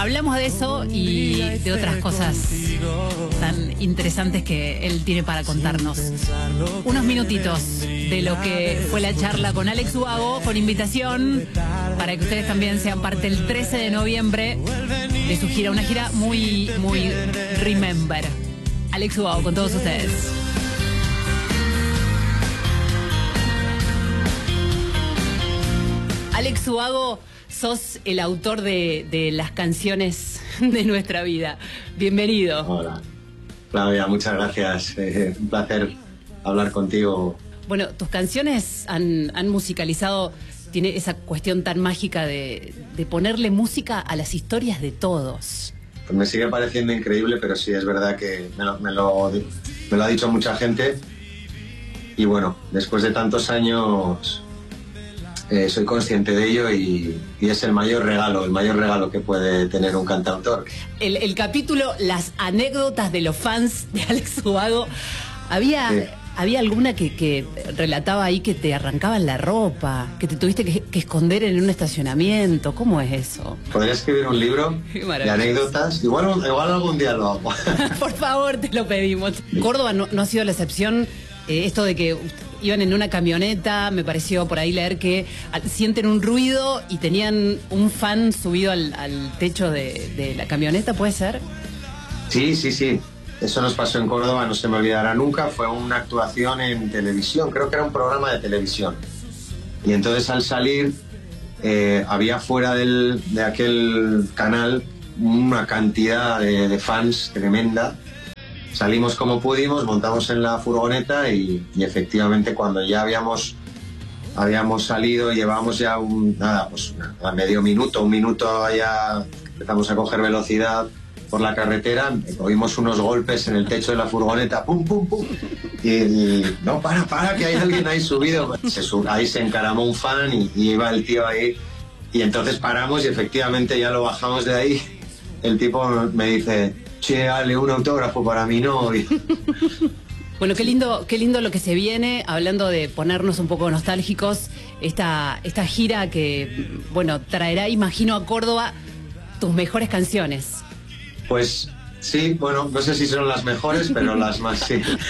Hablamos de eso y de otras cosas tan interesantes que él tiene para contarnos. Unos minutitos de lo que fue la charla con Alex Ubago, con invitación para que ustedes también sean parte el 13 de noviembre de su gira, una gira muy remember. Alex Ubago con todos ustedes. Alex Ubago, sos el autor de las canciones de nuestra vida. Bienvenido. Hola, Claudia, muchas gracias. Un placer hablar contigo. Bueno, tus canciones han musicalizado, tiene esa cuestión tan mágica de ponerle música a las historias de todos. Pues me sigue pareciendo increíble, pero sí es verdad que me lo ha dicho mucha gente. Y bueno, después de tantos años soy consciente de ello y es el mayor regalo que puede tener un cantautor. El capítulo, las anécdotas de los fans de Alex Ubago, había alguna que relataba ahí que te arrancaban la ropa, que te tuviste que esconder en un estacionamiento. ¿Cómo es eso? Podría escribir un libro de anécdotas. Igual algún día lo hago. Por favor, te lo pedimos. Córdoba no ha sido la excepción. Esto de que iban en una camioneta, me pareció por ahí leer que sienten un ruido y tenían un fan subido al techo de la camioneta, ¿puede ser? Sí. Eso nos pasó en Córdoba, no se me olvidará nunca. Fue una actuación en televisión, creo que era un programa de televisión. Y entonces al salir, había fuera de aquel canal una cantidad de fans tremenda. Salimos como pudimos, montamos en la furgoneta y efectivamente cuando ya habíamos salido, llevábamos ya a medio minuto, un minuto ya empezamos a coger velocidad por la carretera, oímos unos golpes en el techo de la furgoneta, pum, pum, pum, y no, para, que hay alguien ahí subido. Ahí se encaramó un fan y iba el tío ahí, y entonces paramos y efectivamente ya lo bajamos de ahí. El tipo me dice: che, Ale, un autógrafo para mi novio. Bueno, qué lindo lo que se viene, hablando de ponernos un poco nostálgicos, esta gira que, bueno, traerá, imagino, a Córdoba tus mejores canciones. Pues sí, bueno, no sé si son las mejores, pero las más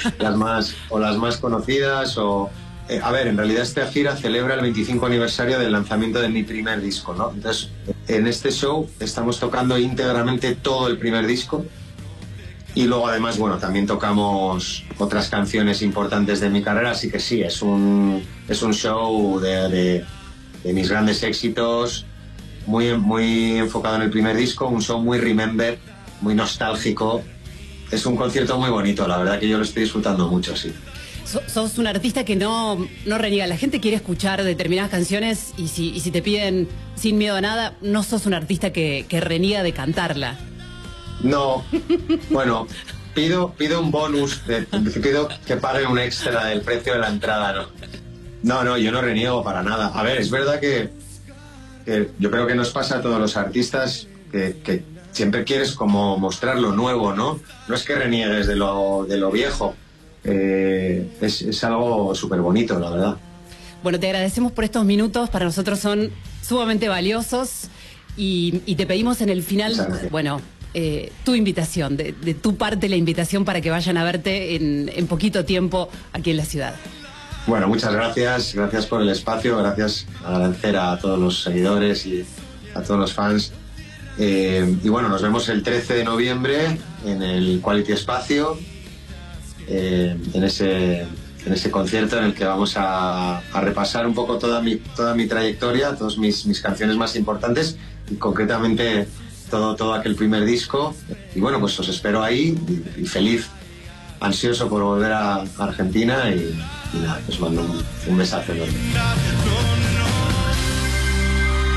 conocidas a ver, en realidad esta gira celebra el 25 aniversario del lanzamiento de mi primer disco, ¿no? Entonces, en este show estamos tocando íntegramente todo el primer disco y luego además, bueno, también tocamos otras canciones importantes de mi carrera, así que sí, es un show de mis grandes éxitos, muy enfocado en el primer disco, un show muy remember, muy nostálgico. Es un concierto muy bonito, la verdad que yo lo estoy disfrutando mucho, sí. Sos un artista que no reniega. La gente quiere escuchar determinadas canciones y si te piden sin miedo a nada, no sos un artista que reniega de cantarla. No, bueno, pido un bonus, pido que paguen un extra del precio de la entrada, ¿no? No, yo no reniego para nada. A ver, es verdad que yo creo que nos pasa a todos los artistas que siempre quieres como mostrar lo nuevo, ¿no? No es que reniegues de lo viejo. Es algo súper bonito, la verdad. Bueno, te agradecemos por estos minutos, para nosotros son sumamente valiosos y te pedimos en el final, bueno, tu invitación, de tu parte la invitación para que vayan a verte en poquito tiempo aquí en la ciudad. Bueno, muchas gracias por el espacio, agradecer a todos los seguidores y a todos los fans. Y bueno, nos vemos el 13 de noviembre en el Quality Espacio. En ese concierto en el que vamos a repasar un poco toda mi trayectoria, todas mis canciones más importantes y concretamente todo aquel primer disco. Y bueno, pues os espero ahí y feliz, ansioso por volver a Argentina y nada, os mando un besazo enorme.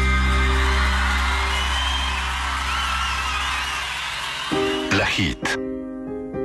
La Hit.